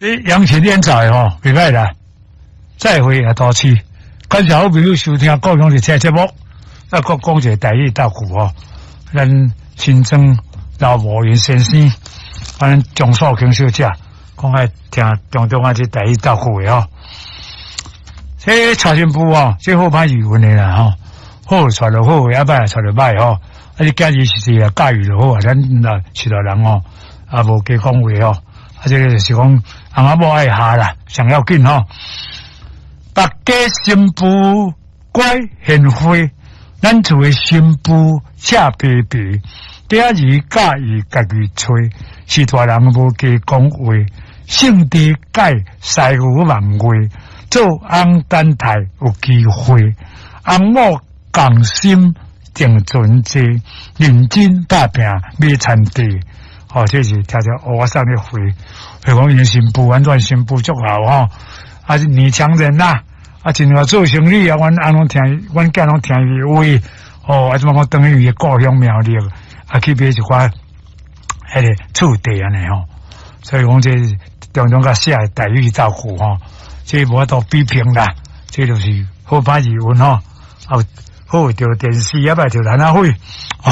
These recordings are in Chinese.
杨琴连载哦，袂歹啦。再会啊，多次，感谢好朋友收听高雄的车节目。那个讲一个台语稻谷哦，咱新增老无云先生，咱蒋少卿小姐讲爱听中中啊，这台语稻谷的哦。这查询部哦，这好歹语文的啦吼，好传就好，也歹传就歹哦。啊，你今日是啊驾驭就好啊，咱那是个人哦，啊无加讲话哦。啊，这个就是讲，阿某爱下啦，上要紧吼。大家新妇乖贤惠，咱厝的新妇恰白白，第二介意家己吹，是大人无加讲话，性地改西牛万话，做翁等待有机会，翁某共心定存志，认真打拼买田地。哦，这是听着我上的回讲因新妇，完全新妇足好吼，啊是女强人呐，啊真话做生意啊，阮翁拢听，阮囝拢听伊话，哦，啊怎么讲等于伊的故乡苗栗，啊去买一块迄个厝地安尼吼，所以讲这中中甲写台语照顾吼，这无法度批评啦，这就是好歹语文吼，啊好着电视也歹着咱啊会，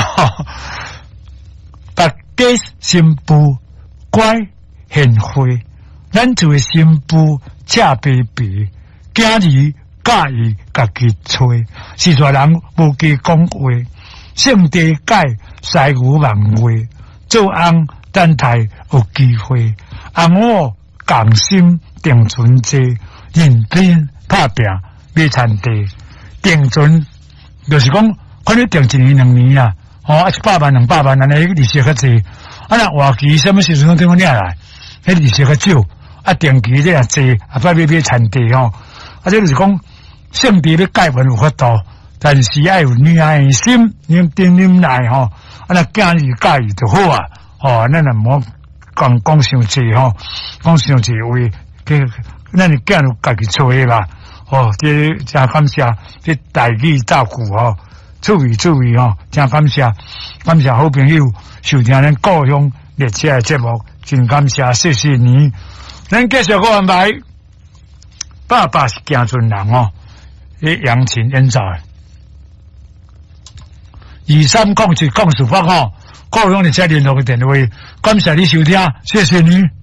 大家新妇乖贤惠，咱厝的新妇恰白白，今日介意家己吹，是大人无加讲话，性地改西牛万话，做翁等待有机会，翁某共心定存志，认真打拼买田地，定存就是讲可能定1年2年啊。哦，100万200万，安尼利息较济。啊，那活期什么时阵对我领来？迄利息较少，啊，定期这样济，啊，买田地吼。啊，这就是讲，性地要改变有法度，但是要有耐心，忍耐吼。啊，那今日介意就好啊。哦，咱也莫讲伤济吼，讲伤济话，咱是囝有家己吹啦。哦，这真感谢这台语照顾吼。注意哦，真感谢好朋友收听咱故乡列车的节目，真感谢，谢谢你。咱继续个安排，爸爸是行船人哦，杨琴演奏2307讲事发吼，故乡列车联络的电话，感谢你收听，谢谢你。